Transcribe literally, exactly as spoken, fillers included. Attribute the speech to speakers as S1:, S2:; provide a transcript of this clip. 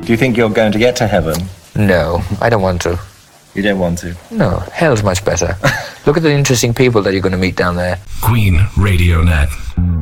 S1: Do you think you're going to get to heaven?
S2: No, I don't want to.
S1: You don't want to?
S2: No, hell's much better. Look at the interesting people that you're going to meet down there.
S3: Queen Radio Net.